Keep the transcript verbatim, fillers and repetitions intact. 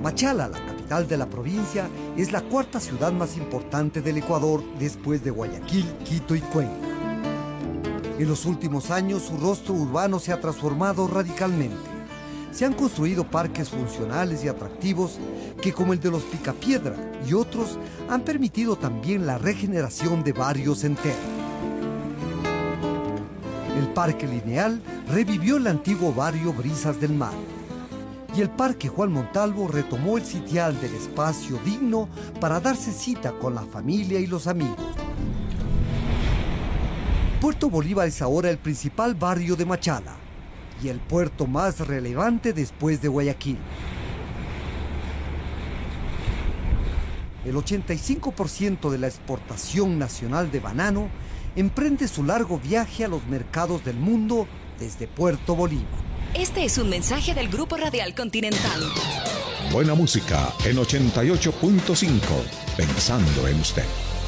Machala, la capital de la provincia, es la cuarta ciudad más importante del Ecuador después de Guayaquil, Quito y Cuenca. En los últimos años, su rostro urbano se ha transformado radicalmente. Se han construido parques funcionales y atractivos que, como el de los Picapiedra y otros, han permitido también la regeneración de barrios enteros. El Parque Lineal revivió el antiguo barrio Brisas del Mar. Y el Parque Juan Montalvo retomó el sitial del espacio digno para darse cita con la familia y los amigos. Puerto Bolívar es ahora el principal barrio de Machala y el puerto más relevante después de Guayaquil. El ochenta y cinco por ciento de la exportación nacional de banano emprende su largo viaje a los mercados del mundo desde Puerto Bolívar. Este es un mensaje del Grupo Radial Continental. Buena música en ochenta y ocho punto cinco, pensando en usted.